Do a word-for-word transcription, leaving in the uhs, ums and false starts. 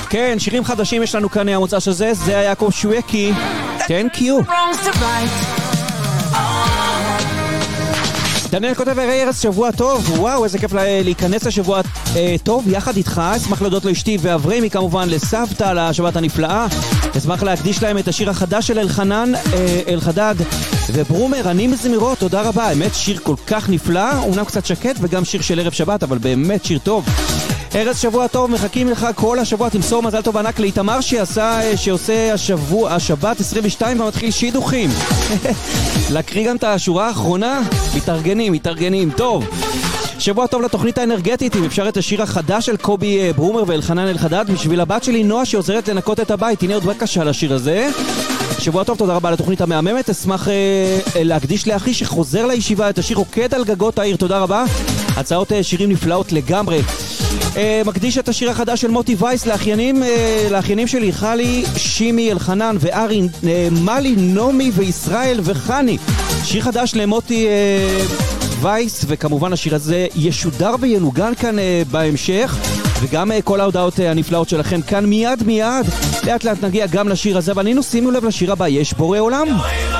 כן, שירים חדשים יש לנו כאן המוצא שזה, זה היה יעקב שויקי, Thank you. דניאל כותב, הרי ארץ שבוע טוב, וואו, איזה כיף להיכנס לשבוע אה, טוב יחד איתך. אשמח להודות לאשתי ואברמי, כמובן לסבתא על השבת הנפלאה. אשמח להקדיש להם את השיר החדש של אלחנן, אה, אלחדד וברומר, אני מזמירות, תודה רבה. האמת, שיר כל כך נפלא, אומנם קצת שקט וגם שיר של ערב שבת, אבל באמת שיר טוב. ארץ שבוע טוב, מחכים לך כל השבוע, תמסור מזל טוב ענק לאיתמר שעשה, שעושה השבוע, השבת עשרים ושתיים ומתחיל שידוכים. להקריא גם את השורה האחרונה, מתארגנים, מתארגנים, טוב. שבוע טוב לתוכנית האנרגטית, אם אפשר את השיר החדש של קובי ברומר ואלחנן אלחדד, בשביל הבת שלי נועה שעוזרת לנקות את הבית, הנה עוד בקשה לשיר הזה. שבוע טוב, תודה רבה לתוכנית המאממת, אשמח אה, להקדיש לאחי שחוזר לישיבה את השיר רוקד על גגות העיר, תודה רבה. הצעות אה, שירים נפלאות לגמרי. אה, מקדיש את השיר החדש של מוטי וייס לאחיינים, אה, לאחיינים שלי, חלי, שימי, אלחנן וארי, אה, מלי, נומי וישראל וחני. שיר חדש למוטי אה, וייס, וכמובן השיר הזה ישודר וינוגן כאן אה, בהמשך, וגם אה, כל ההודעות אה, הנפלאות שלכם כאן מיד מיד. לאט לאט נגיע גם לשיר הזה, אבל שימו לב לשיר הבא, יש בורא עולם.